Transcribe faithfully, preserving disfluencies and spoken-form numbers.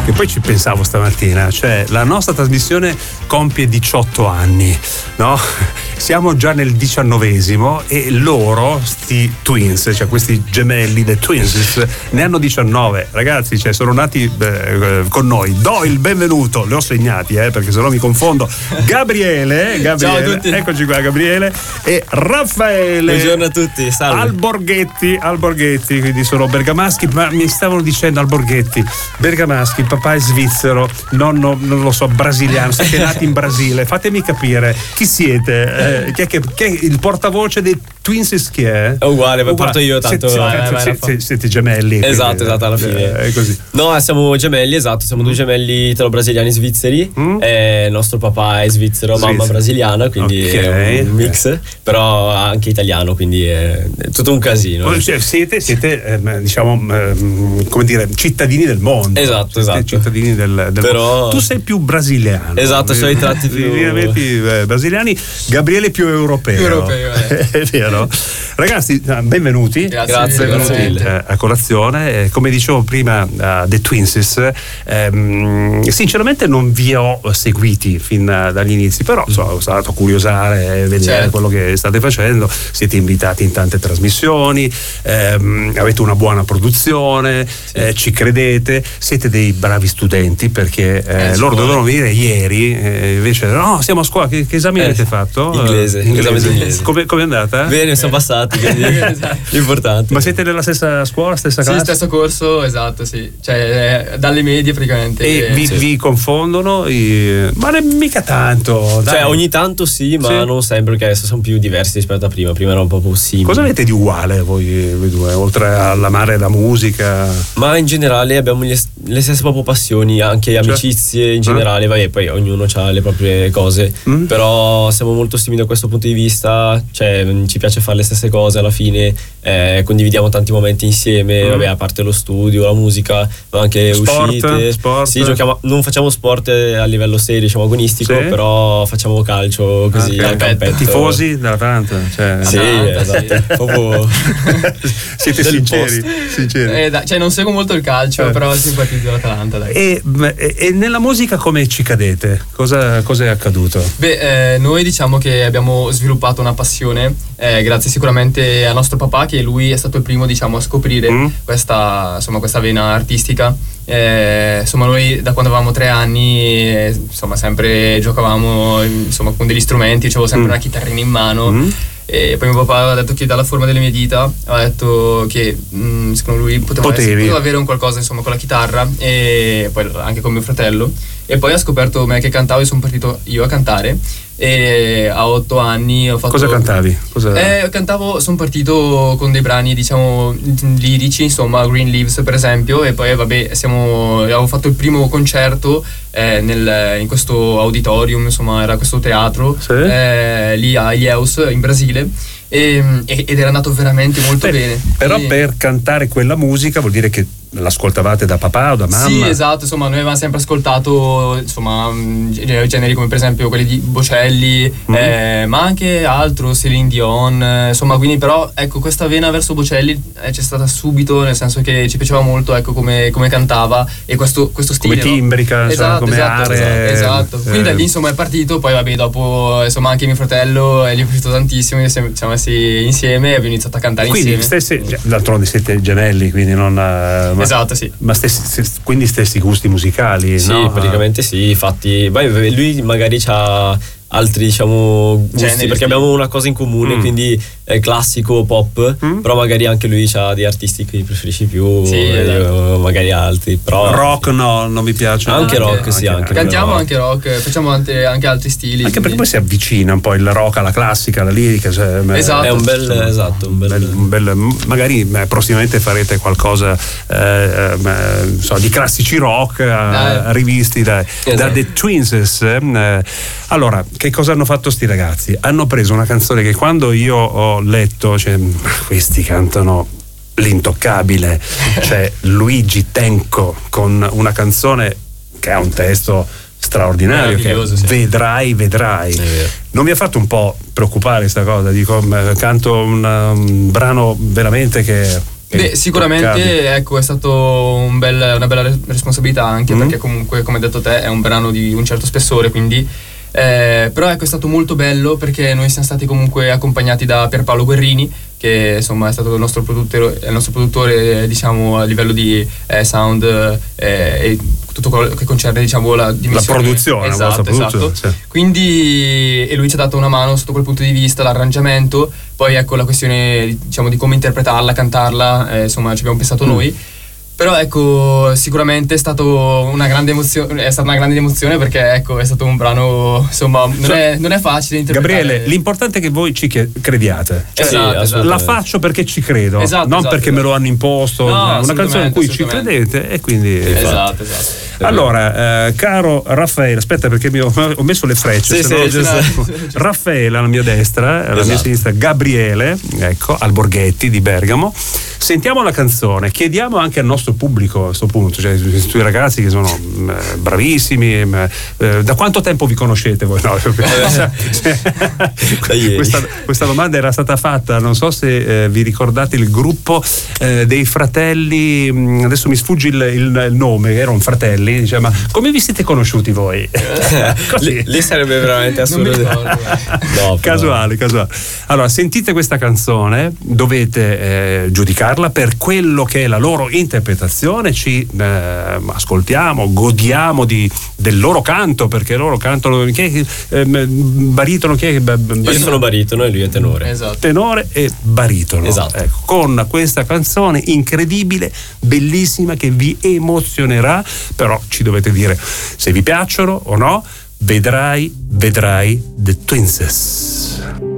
E poi ci pensavo stamattina, cioè la nostra trasmissione compie diciotto anni, no? Siamo già nel diciannovesimo e loro, sti twins, cioè questi gemelli dei Twins, ne hanno diciannove. Ragazzi, cioè sono nati eh, con noi. Do il benvenuto, li ho segnati eh, perché sennò mi confondo. Gabriele, Gabriele, ciao a tutti. Eccoci qua Gabriele e Raffaele. Buongiorno a tutti, salve. Alborghetti, Alborghetti, quindi sono bergamaschi, ma mi stavano dicendo Alborghetti, bergamaschi, papà è svizzero, nonno non lo so, brasiliano, siete nati in Brasile. Fatemi capire chi siete. Eh, chi è che, chi è il portavoce dei Twins? Chi è? È uguale, ma porto io tanto. Siete, vai, vai, siete, siete, siete gemelli. Esatto, quindi, esatto, alla fine. È così. No, siamo gemelli, esatto, siamo due gemelli italo-brasiliani svizzeri. Mm? E il nostro papà è svizzero, Svizzero. Mamma brasiliana, quindi okay. È un mix, okay. Però anche italiano, quindi è, è tutto un casino. Cioè, siete, siete eh, diciamo, eh, come dire, cittadini del mondo. Esatto, siete esatto. Cittadini del, del Però... mondo. Tu sei più brasiliano. Esatto, sono i tratti più... più eh, brasiliani, Gabriele più europeo. Più europeo, eh. È vero. Ragazzi, benvenuti. Grazie, grazie benvenuti grazie. a colazione. Come dicevo prima, uh, The Twins, ehm, sinceramente non vi ho seguiti fin dagli inizi, però so, sono stato a curiosare, vedere certo. quello che state facendo. Siete invitati in tante trasmissioni, ehm, avete una buona produzione, sì. eh, ci credete, siete dei bravi studenti perché eh, eh, loro dovevano venire ieri, eh, invece no, siamo a scuola. Che, che esame eh, avete fatto? Inglese. Inglese. Inglese. Come, come è andata? Bene, sono passati, quindi importante. Ma siete nella stessa scuola, stessa classe? Sì, stesso corso, esatto, sì. Cioè, dalle medie praticamente. E vi, sì. vi confondono? I... Ma ne mica tanto. Dai. Cioè, ogni tanto sì, ma sì. non sempre, perché adesso sono più diversi rispetto a prima. Prima erano un po' simili. Cosa avete di uguale voi, voi due, oltre all'amare la musica? Ma in generale abbiamo le, le stesse proprio passioni, anche cioè? amicizie in generale. Ah. Vabbè, poi ognuno ha le proprie cose. Mm. Però siamo molto simili da questo punto di vista. Cioè, ci piace fare le stesse cose alla fine. Eh, condividiamo tanti momenti insieme. Mm. Vabbè, a parte lo studio, la musica, ma anche sport, uscite. Sport. Sì, giochiamo, non facciamo sport a livello serio, diciamo agonistico, sì. però facciamo calcio così okay. al campetto. Tifosi dell'Atalanta? Cioè, sì, esatto. Proprio siete sinceri, sinceri. Eh, da, cioè non seguo molto il calcio, eh. però simpatizzo dell'Atalanta. Dai. E, e, e nella musica come ci cadete? Cosa, cosa è accaduto? Beh, eh, noi diciamo che abbiamo sviluppato una passione, eh, grazie sicuramente al nostro papà, che lui è stato il primo, diciamo, a scoprire mm. questa, insomma, questa vena artistica. Eh, insomma, noi da quando avevamo tre anni, eh, insomma, sempre giocavamo insomma con degli strumenti, avevo sempre mm. una chitarrina in mano. Mm. E poi mio papà aveva detto che dalla forma delle mie dita aveva detto che mh, secondo lui poteva, essere, poteva avere un qualcosa insomma con la chitarra, e poi anche con mio fratello. E poi ha scoperto me che cantavo e sono partito io a cantare, e a otto anni ho fatto... Cosa cantavi? Cosa... Eh, cantavo, sono partito con dei brani diciamo lirici, insomma Green Leaves per esempio, e poi vabbè siamo, avevo fatto il primo concerto eh, nel, in questo auditorium, insomma era questo teatro, sì. eh, lì a Ilhéus in Brasile. E, ed era andato veramente molto Beh, bene. Però e... per cantare quella musica vuol dire che l'ascoltavate da papà o da mamma? Sì, esatto, insomma noi avevamo sempre ascoltato insomma generi come per esempio quelli di Bocelli, mm. eh, ma anche altro, Céline Dion, insomma, quindi però ecco questa vena verso Bocelli eh, c'è stata subito, nel senso che ci piaceva molto ecco come, come cantava e questo, questo stile, come timbrica, no? Esatto, come esatto, aree, esatto, eh. Quindi da lì insomma è partito, poi vabbè dopo insomma anche mio fratello eh, gli è piaciuto tantissimo, ci siamo messi insieme e abbiamo iniziato a cantare quindi insieme. Stessi, d'altronde siete gemelli, quindi non uh, ma, esatto, sì. Ma stessi, quindi stessi gusti musicali, sì, no? praticamente sì, infatti beh, lui magari c'ha altri diciamo gusti, generi, perché sì. abbiamo una cosa in comune, mm. quindi è classico pop, mm. però magari anche lui ha dei artisti che preferisci più, sì, esatto. magari altri, però rock no, non mi piace. Anche no, rock, anche, sì, anche cantiamo anche rock, facciamo anche, anche altri stili. Anche perché poi si avvicina un po' il rock alla classica, alla lirica, cioè, esatto. È un bel, insomma, esatto, un bel, un bel magari eh, prossimamente farete qualcosa eh, eh, so, di classici rock eh, rivisti da, esatto. da The Twins. Eh. Allora, che cosa hanno fatto sti ragazzi? Hanno preso una canzone che quando io ho letto, cioè, questi cantano l'intoccabile, cioè Luigi Tenco con una canzone che ha un testo straordinario, che sì. vedrai, vedrai. Non mi ha fatto un po' preoccupare questa cosa? Dico, canto un, un brano veramente che Beh, sicuramente toccavi. Ecco, è stato un bel, una bella responsabilità anche, mm. perché comunque, come hai detto te, è un brano di un certo spessore, quindi eh, però ecco, è stato molto bello perché noi siamo stati comunque accompagnati da Pierpaolo Guerrini, che insomma è stato il nostro produttore, il nostro produttore diciamo a livello di eh, sound eh, e tutto quello che concerne diciamo la dimensione, la produzione, esatto, la esatto. Produzione, sì. Quindi e lui ci ha dato una mano sotto quel punto di vista, l'arrangiamento, poi ecco la questione diciamo di come interpretarla, cantarla, eh, insomma ci abbiamo pensato mm. noi. Però ecco, sicuramente è stato una grande emozione, è stata una grande emozione perché ecco, è stato un brano, insomma, non, so, è, non è facile interpretare. Gabriele, l'importante è che voi ci crediate. Cioè, esatto, esatto. La faccio perché ci credo, esatto, non esatto, perché esatto. me lo hanno imposto, no, una canzone in cui ci credete e quindi... Esatto, esatto. Allora, eh, caro Raffaele, aspetta perché mi ho, ho messo le frecce, sì, se sì, no, sì, sì. Raffaele alla mia destra, alla esatto. mia sinistra Gabriele, ecco, al Borghetti di Bergamo. Sentiamo la canzone, chiediamo anche al nostro pubblico a questo punto, cioè i tuoi ragazzi che sono eh, bravissimi, eh, da quanto tempo vi conoscete voi? No, questa, questa domanda era stata fatta, non so se eh, vi ricordate il gruppo eh, dei fratelli, adesso mi sfugge il, il, il nome, erano fratelli, dice, ma come vi siete conosciuti voi? lì, lì sarebbe veramente assurdo. No, casuale, casuale. Allora, sentite questa canzone, dovete eh, giudicarla per quello che è la loro interpretazione, ci eh, ascoltiamo, godiamo di, del loro canto, perché loro cantano che, eh, baritono, che io sono baritono e lui è tenore. Esatto. Tenore e baritono. Esatto. Ecco, con questa canzone incredibile, bellissima, che vi emozionerà, però ci dovete dire se vi piacciono o no. Vedrai, vedrai The Twinses.